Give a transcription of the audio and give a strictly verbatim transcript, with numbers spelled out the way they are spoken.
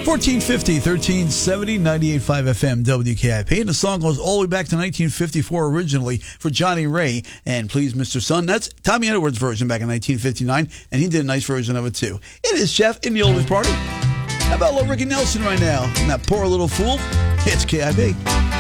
fourteen fifty, thirteen seventy, ninety-eight point five F M, W K I P. And the song goes all the way back to nineteen fifty-four originally for Johnny Ray and Please Mister Sun. That's Tommy Edwards' version back in nineteen fifty-nine, and he did a nice version of it too. It is Jeff in the Oldies Party. How about little Ricky Nelson right now? And that poor little fool? It's K I P.